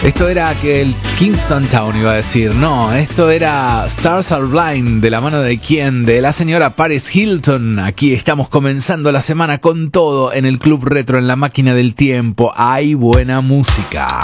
Esto era que el Kingston Town iba a decir. No, esto era Stars Are Blind, de la mano de quién, de la señora Paris Hilton. Aquí estamos comenzando la semana con todo en el Club Retro, en la máquina del tiempo. Hay buena música.